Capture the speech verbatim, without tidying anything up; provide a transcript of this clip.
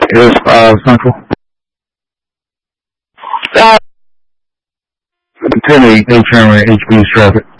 It is five Central. Uh, ten eight, H M H B traffic.